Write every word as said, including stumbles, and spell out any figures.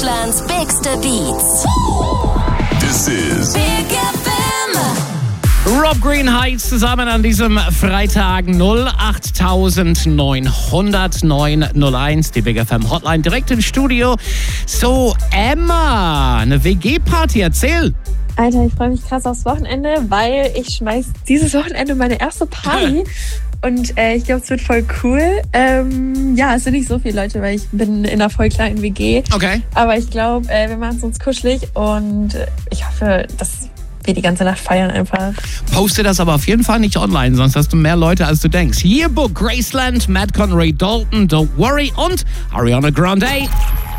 Deutschlands bigste Beats. This is Big F M. Rob Green heißt zusammen an diesem Freitag null acht neun null null neun null eins, die Big F M Hotline direkt im Studio. So, Emma, eine W G-Party, erzähl. Alter, ich freue mich krass aufs Wochenende, weil ich schmeiß dieses Wochenende meine erste Party. Und äh, ich glaube, es wird voll cool. Ähm, ja, es sind nicht so viele Leute, weil ich bin in einer voll kleinen W G. Okay. Aber ich glaube, äh, wir machen es uns kuschelig und ich hoffe, dass wir die ganze Nacht feiern einfach. Poste das aber auf jeden Fall nicht online, sonst hast du mehr Leute, als du denkst. Yearbook, Graceland, Matt Connery, Dalton, Don't Worry und Ariana Grande.